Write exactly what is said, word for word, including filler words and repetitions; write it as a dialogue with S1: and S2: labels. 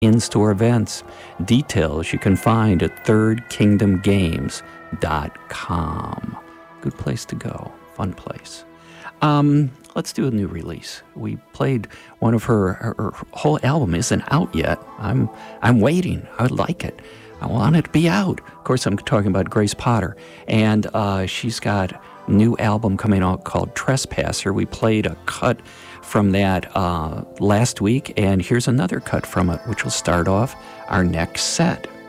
S1: in-store events. Details you can find at third kingdom games dot com. Good place to go. Fun place. Um, let's do a new release. We played one of her, her, her whole album isn't out yet. I'm I'm waiting. I would like it. I want it to be out. Of course, I'm talking about Grace Potter. And uh, she's got a new album coming out called Trespasser. We played a cut from that uh, last week, and here's another cut from it, which will start off our next set.